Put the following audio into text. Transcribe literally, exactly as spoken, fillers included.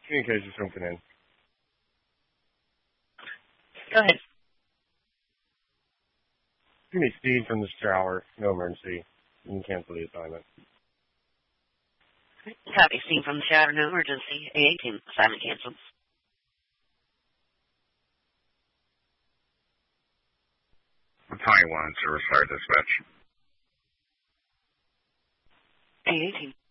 Communications open in. Go ahead. Give me Steve from the shower. No emergency. You can cancel the assignment. Copy, Steve from the shower. No emergency. A eighteen. Assignment canceled. twenty-one, service fire dispatch. A eighteen.